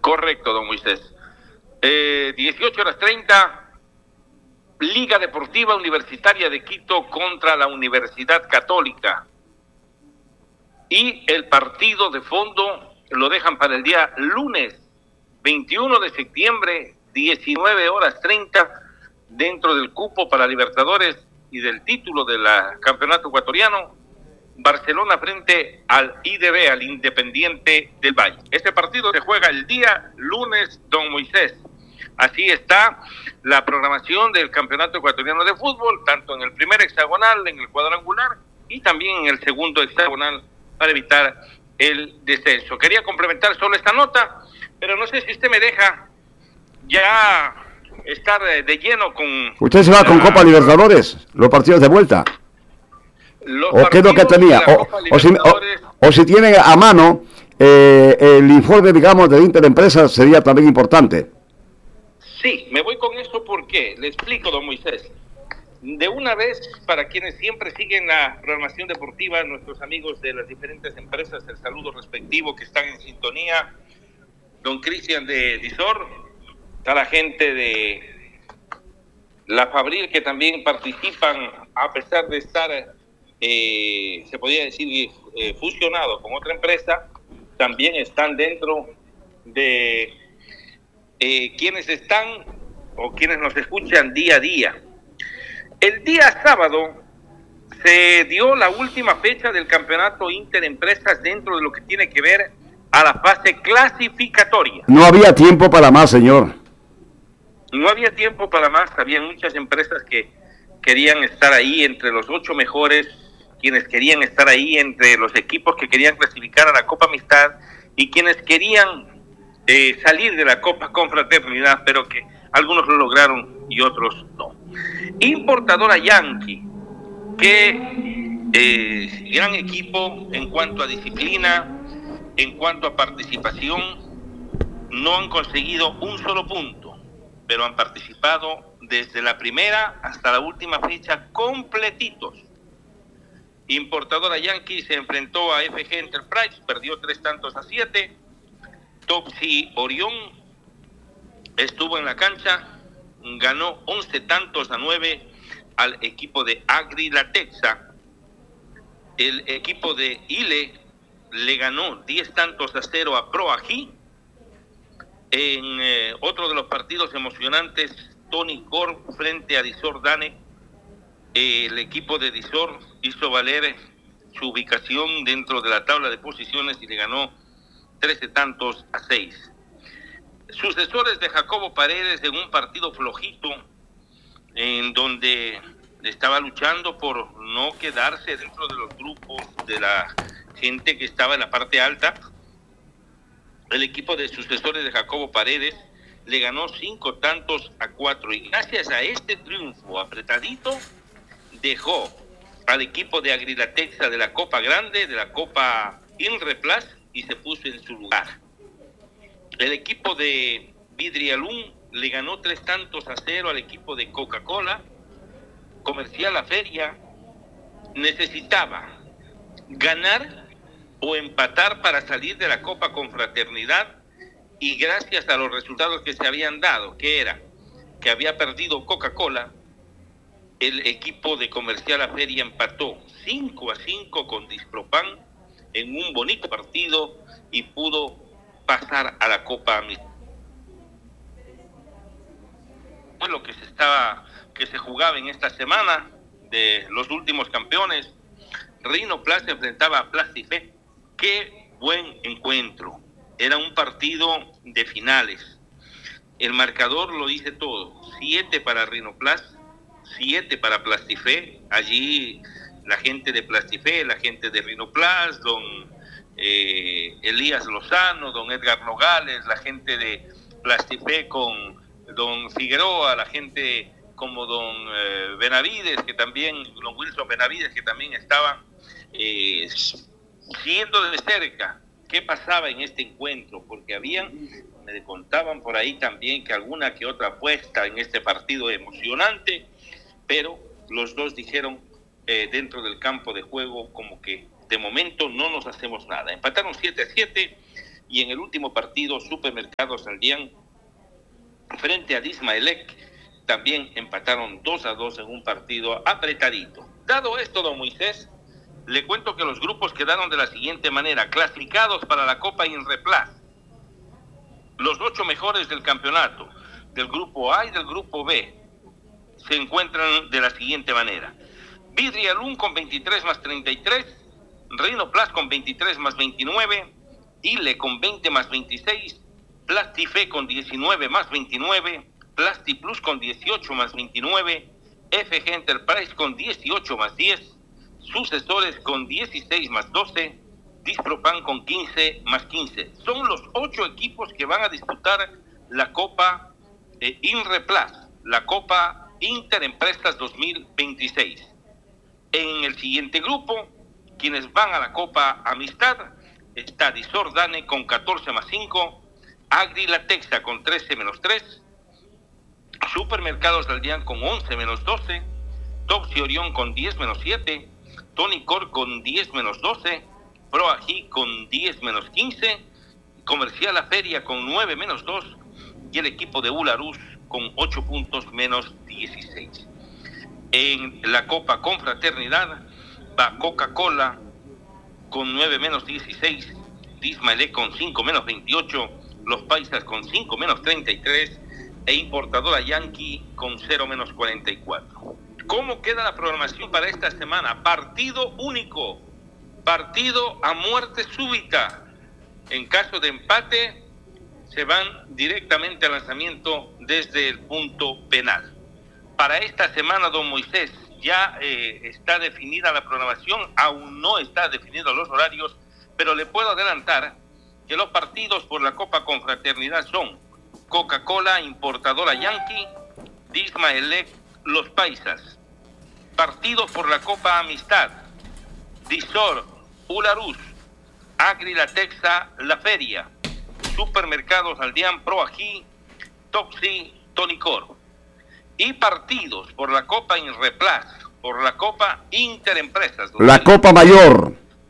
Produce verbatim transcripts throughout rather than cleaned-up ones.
Correcto, don Moisés. Eh, dieciocho horas treinta, Liga Deportiva Universitaria de Quito contra la Universidad Católica. Y el partido de fondo lo dejan para el día lunes, veintiuno de septiembre, diecinueve horas treinta, dentro del cupo para Libertadores y del título del campeonato ecuatoriano, Barcelona frente al I D B, al Independiente del Valle. Este partido se juega el día lunes, don Moisés. Así está la programación del campeonato ecuatoriano de fútbol, tanto en el primer hexagonal, en el cuadrangular, y también en el segundo hexagonal, para evitar el descenso. Quería complementar solo esta nota, pero no sé si usted me deja ya estar de lleno con... ¿Usted se va la... con Copa Libertadores, los partidos de vuelta? Los ¿O qué es lo que tenía? O, o, si, o, o si tiene a mano eh, el informe, digamos, de Interempresas, sería también importante. Sí, me voy con esto porque, le explico, don Moisés. De una vez, para quienes siempre siguen la programación deportiva, nuestros amigos de las diferentes empresas, el saludo respectivo que están en sintonía, don Cristian de Disor, está la gente de la Fabril que también participan, a pesar de estar, eh, se podría decir, eh, fusionado con otra empresa, también están dentro de eh, quienes están o quienes nos escuchan día a día. El día sábado se dio la última fecha del campeonato Interempresas dentro de lo que tiene que ver a la fase clasificatoria. No había tiempo para más, señor. No había tiempo para más, había muchas empresas que querían estar ahí entre los ocho mejores, quienes querían estar ahí entre los equipos que querían clasificar a la Copa Amistad y quienes querían eh, salir de la Copa Confraternidad, pero que algunos lo lograron y otros no. Importadora Yankee, que eh, gran equipo en cuanto a disciplina, en cuanto a participación, no han conseguido un solo punto, pero han participado desde la primera hasta la última fecha completitos. Importadora Yankee se enfrentó a F G Enterprise, perdió tres tantos a siete. Topsy Orión estuvo en la cancha, ganó once tantos a nueve al equipo de Agri Latexa. El equipo de Ile le ganó diez tantos a cero a Pro Ají. En eh, otro de los partidos emocionantes, Tony Corp frente a Disor Dane, eh, el equipo de Disor hizo valer su ubicación dentro de la tabla de posiciones y le ganó trece tantos a seis. Sucesores de Jacobo Paredes en un partido flojito, en donde estaba luchando por no quedarse dentro de los grupos de la gente que estaba en la parte alta. El equipo de Sucesores de Jacobo Paredes le ganó cinco tantos a cuatro y gracias a este triunfo apretadito dejó al equipo de Agrilatexa de la Copa Grande, de la Copa Inreplas, y se puso en su lugar. El equipo de Vidrialum le ganó tres tantos a cero al equipo de Coca-Cola. Comercial La Feria necesitaba ganar o empatar para salir de la Copa Confraternidad, y gracias a los resultados que se habían dado, que era que había perdido Coca-Cola, el equipo de Comercial La Feria empató cinco a cinco con Dispropan en un bonito partido y pudo pasar a la Copa Amistad. Fue lo que se estaba, que se jugaba en esta semana de los últimos campeones. Rhinoplas se enfrentaba a Plastifé. Qué buen encuentro. Era un partido de finales. El marcador lo dice todo. Siete para Rhinoplas, siete para Plastifé. Allí la gente de Plastifé, la gente de Rhinoplas, don eh, Elías Lozano, don Edgar Nogales, la gente de Plastifé con don Figueroa, la gente como don eh, Benavides, que también, don Wilson Benavides, que también estaban eh, siguiendo de cerca qué pasaba en este encuentro, porque habían, me contaban por ahí también que alguna que otra apuesta en este partido emocionante, pero los dos dijeron eh, dentro del campo de juego como que de momento no nos hacemos nada. Empataron siete a siete Y en el último partido, Supermercados Aldián frente a Dismaelec también empataron dos a dos en un partido apretadito. Dado esto, don Moisés, le cuento que los grupos quedaron de la siguiente manera: clasificados para la Copa Inreplas, los ocho mejores del campeonato, del grupo A y del grupo B, se encuentran de la siguiente manera: Vidrialum con veintitrés más treinta y tres, Rinoplas con veintitrés más veintinueve, Ile con veinte más veintiséis, Plastife con diecinueve más veintinueve, Plastiplus con dieciocho más veintinueve, F G Enterprise con dieciocho más diez, Sucesores con dieciséis más doce, Dispropan con quince más quince. Son los ocho equipos que van a disputar la Copa eh, Inreplas, la Copa Interempresas dos mil veintiséis. En el siguiente grupo, quienes van a la Copa Amistad, está Disordane con catorce más cinco, Agri Latexa con trece menos tres, Supermercados Aldián con once menos doce, Topsi Orión con diez menos siete, Tonicor con diez menos doce, Proají con diez menos quince, Comercial La Feria con nueve menos dos y el equipo de Ularus con ocho puntos menos dieciséis. En la Copa Confraternidad va Coca-Cola con nueve menos dieciséis, Dismaelec con cinco menos veintiocho, Los Paisas con cinco menos treinta y tres e Importadora Yankee con cero menos cuarenta y cuatro. ¿Cómo queda la programación para esta semana? Partido único, partido a muerte súbita. En caso de empate, se van directamente al lanzamiento desde el punto penal. Para esta semana, don Moisés, ya eh, está definida la programación, aún no está definidos los horarios, pero le puedo adelantar que los partidos por la Copa Confraternidad son Coca-Cola, Importadora Yankee, Dismaelec, Los Paisas. Partidos por la Copa Amistad: Disor, Ularus, Agri Latexa, La Feria, Supermercados Aldián, Proají, Topsi, Tonicor. Y partidos por la Copa Inreplas, por la Copa Interempresas. La Copa Mayor.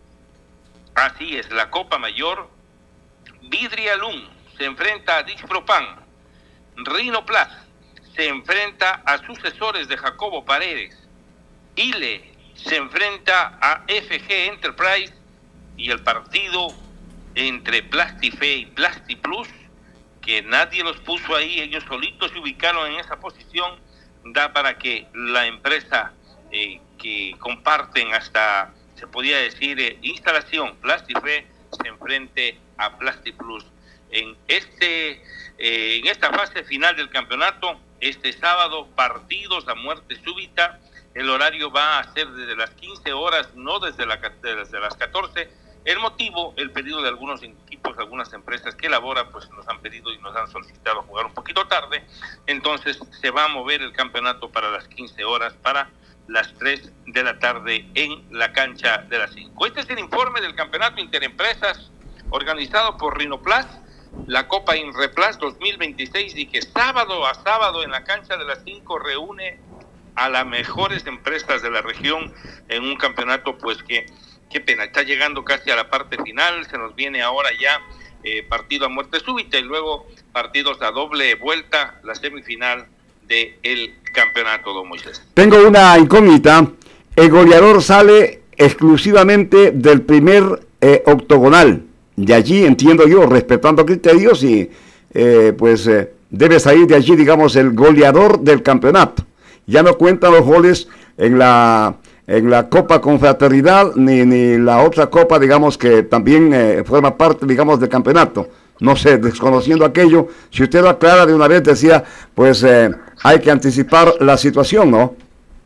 Así es, la Copa Mayor. Vidrialum se enfrenta a Dispropan. Rinoplas se enfrenta a Sucesores de Jacobo Paredes. Ile se enfrenta a F G Enterprise, y el partido entre Plastife y Plastiplus, que nadie los puso ahí, ellos solitos se ubicaron en esa posición, da para que la empresa eh, que comparten hasta, se podía decir, eh, instalación, Plastife, se enfrente a Plastiplus. En, este, eh, en esta fase final del campeonato, este sábado, partidos a muerte súbita. El horario va a ser desde las quince horas, no desde, la, desde las catorce. El motivo, el pedido de algunos equipos, algunas empresas que elaboran, pues nos han pedido y nos han solicitado jugar un poquito tarde. Entonces se va a mover el campeonato para las quince horas, para las tres de la tarde en la cancha de las cinco. Este es el informe del campeonato Interempresas organizado por Rinoplas, la Copa Inreplas dos mil veintiséis, y que sábado a sábado en la cancha de las cinco reúne a las mejores empresas de la región en un campeonato, pues que, qué pena, está llegando casi a la parte final. Se nos viene ahora ya eh, partido a muerte súbita y luego partidos a doble vuelta, la semifinal del campeonato, don Moisés. Tengo una incógnita. El goleador sale exclusivamente del primer eh, octogonal. De allí, entiendo yo, respetando criterios, y eh, pues eh, debe salir de allí, digamos, el goleador del campeonato. Ya no cuentan los goles en la en la Copa Confraternidad ni, ni la otra copa, digamos, que también eh, forma parte, digamos, del campeonato. No sé, desconociendo aquello, si usted lo aclara de una vez, decía, pues eh, hay que anticipar la situación, ¿no?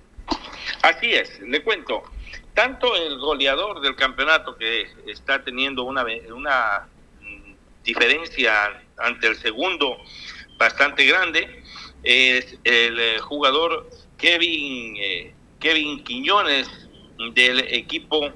Así es, le cuento. Tanto el goleador del campeonato, que está teniendo una, una diferencia ante el segundo bastante grande, es el eh, jugador Kevin eh, Kevin Quiñones del equipo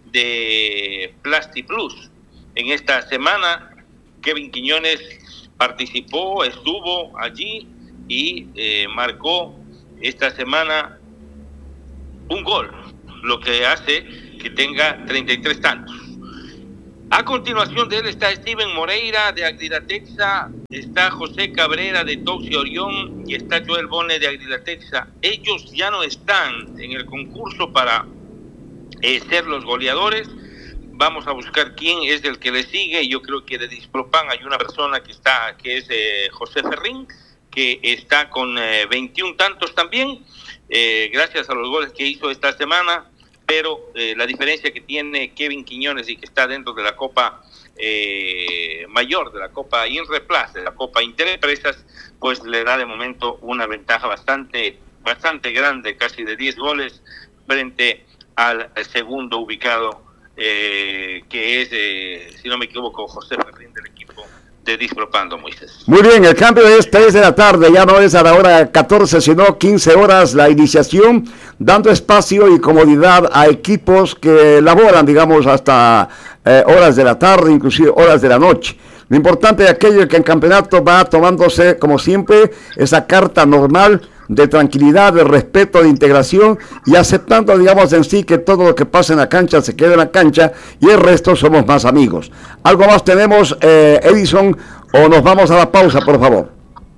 de Plastiplus. En esta semana Kevin Quiñones participó, estuvo allí y eh, marcó esta semana un gol, lo que hace que tenga treinta y tres tantos. A continuación de él está Steven Moreira de Agrilatexa, está José Cabrera de Toxi Orión y está Joel Bone de Agrilatexa. Ellos ya no están en el concurso para eh, ser los goleadores. Vamos a buscar quién es el que le sigue. Yo creo que de Dispropan hay una persona que está, que es eh, José Ferrín, que está con eh, veintiún tantos también, eh, gracias a los goles que hizo esta semana. Pero eh, la diferencia que tiene Kevin Quiñones y que está dentro de la Copa eh, Mayor, de la Copa Inreplas, de la Copa Interempresas, pues le da de momento una ventaja bastante bastante grande, casi de diez goles, frente al segundo ubicado, eh, que es, eh, si no me equivoco, José Ferrín del equipo de Dispropando, Moisés. Muy bien, el cambio es tres de la tarde, ya no es a la hora catorce, sino quince horas la iniciación, dando espacio y comodidad a equipos que laboran, digamos, hasta eh, horas de la tarde, inclusive horas de la noche. Lo importante de aquello es que el campeonato va tomándose, como siempre, esa carta normal de tranquilidad, de respeto, de integración y aceptando, digamos, en sí que todo lo que pasa en la cancha se quede en la cancha y el resto somos más amigos. ¿Algo más tenemos, eh, Edison, o nos vamos a la pausa, por favor?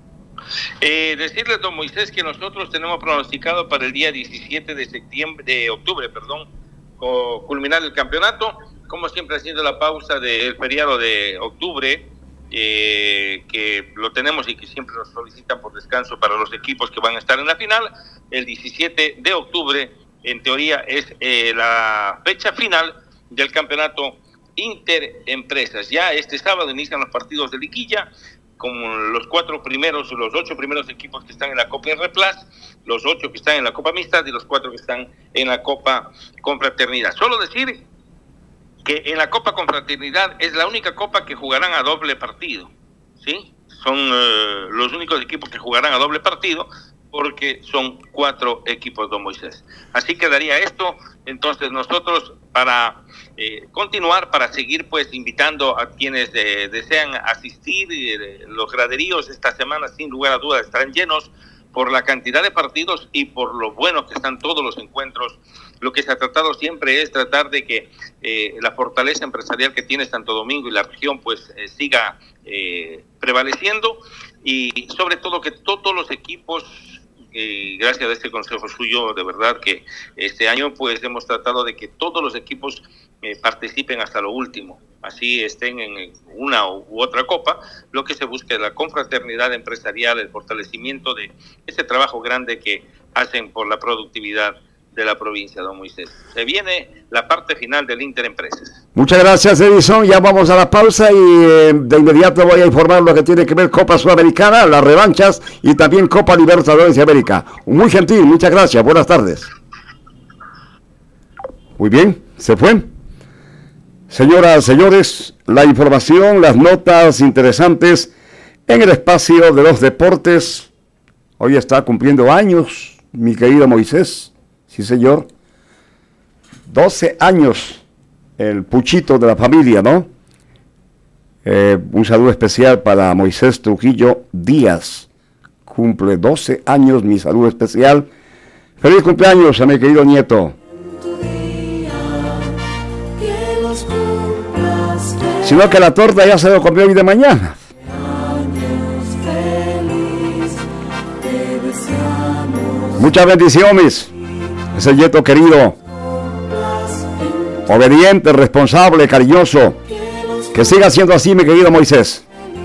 Eh, decirle, don Moisés, que nosotros tenemos pronosticado para el día diecisiete de septiembre, de octubre, perdón, culminar el campeonato, como siempre haciendo la pausa del feriado de octubre, Eh, que lo tenemos y que siempre nos solicitan por descanso para los equipos que van a estar en la final. El diecisiete de octubre, en teoría, es eh, la fecha final del campeonato Interempresas. Ya este sábado inician los partidos de liguilla, con los cuatro primeros, los ocho primeros equipos que están en la Copa Inreplas, los ocho que están en la Copa Amistad y los cuatro que están en la Copa Confraternidad. Solo decir que en la Copa Confraternidad es la única copa que jugarán a doble partido, ¿sí? Son eh, los únicos equipos que jugarán a doble partido, porque son cuatro equipos, don Moisés. Así quedaría esto. Entonces nosotros, para eh, continuar, para seguir pues invitando a quienes eh, desean asistir, eh, los graderíos esta semana sin lugar a dudas estarán llenos por la cantidad de partidos y por lo bueno que están todos los encuentros. Lo que se ha tratado siempre es tratar de que eh, la fortaleza empresarial que tiene Santo Domingo y la región pues eh, siga eh, prevaleciendo, y sobre todo que todos los equipos, eh, gracias a este consejo suyo, de verdad que este año pues hemos tratado de que todos los equipos eh, participen hasta lo último, así estén en una u otra copa. Lo que se busca es la confraternidad empresarial, el fortalecimiento de ese trabajo grande que hacen por la productividad de la provincia, don Moisés. Se viene la parte final del Interempresas. Muchas gracias, Edison. Ya vamos a la pausa y eh, de inmediato voy a informar lo que tiene que ver Copa Sudamericana, las revanchas y también Copa Libertadores de América. Muy gentil, muchas gracias. Buenas tardes. Muy bien, se fue. Señoras, señores, la información, las notas interesantes en el espacio de los deportes. Hoy está cumpliendo años, mi querido Moisés. Sí, señor. doce años, el puchito de la familia, ¿no? Eh, un saludo especial para Moisés Trujillo Díaz. Cumple doce años, mi saludo especial. Feliz cumpleaños a mi querido nieto. Sino que la torta ya se lo comió hoy de mañana. Muchas bendiciones. Ese nieto querido, obediente, responsable, cariñoso. Que siga siendo así, mi querido Moisés.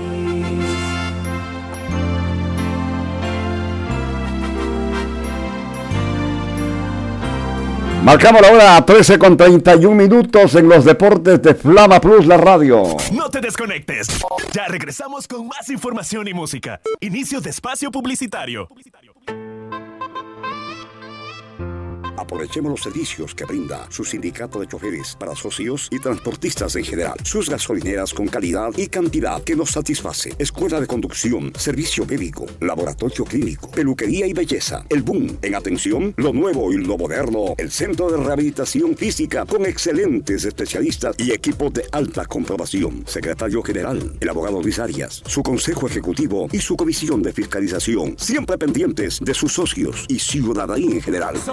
Marcamos la hora a trece con treinta y un minutos en los deportes de Flama Plus, la radio. No te desconectes. Ya regresamos con más información y música. Inicio de espacio publicitario. Aprovechemos los servicios que brinda su sindicato de choferes para socios y transportistas en general. Sus gasolineras con calidad y cantidad que nos satisface. Escuela de conducción, servicio médico, laboratorio clínico, peluquería y belleza. El boom en atención, lo nuevo y lo moderno. El centro de rehabilitación física con excelentes especialistas y equipos de alta comprobación. Secretario general, el abogado Luis Arias, su consejo ejecutivo y su comisión de fiscalización. Siempre pendientes de sus socios y ciudadanía en general.